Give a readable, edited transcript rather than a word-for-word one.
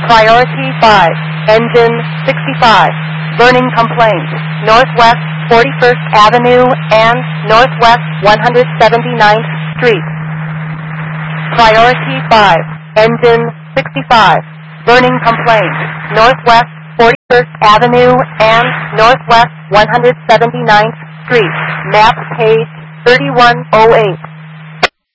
Priority 5, engine 65, burning complaint, Northwest 41st Avenue and Northwest 179th Street. Priority 5, engine 65, burning complaint, Northwest 41st Avenue and Northwest 179th Street, map page 3108.